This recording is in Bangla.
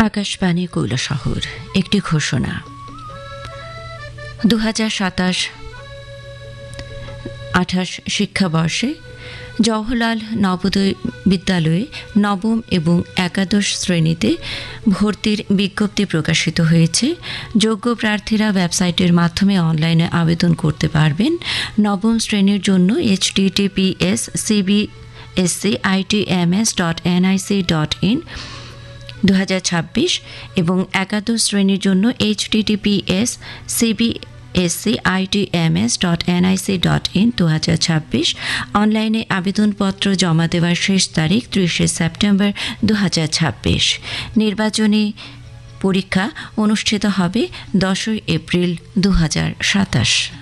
আকাশবাণী কৈলাসহর একটি ঘোষণা 2027-28 শিক্ষাবর্ষে জওহরলাল নবোদয় বিদ্যালয়ে নবম এবং একাদশ শ্রেণীতে ভর্তির বিজ্ঞপ্তি প্রকাশিত হয়েছে। যোগ্য প্রার্থীরা ওয়েবসাইটের মাধ্যমে অনলাইনে আবেদন করতে পারবেন। নবম শ্রেণীর জন্য https://cbscitms.nic.in 2026 এবং একাদশ শ্রেণীর জন্য https://cbscitms.nic.in 2026 অনলাইনে আবেদনপত্র জমা দেওয়ার শেষ তারিখ 30 সেপ্টেম্বর 2026। নির্বাচনী পরীক্ষা অনুষ্ঠিত হবে 10 এপ্রিল 2027।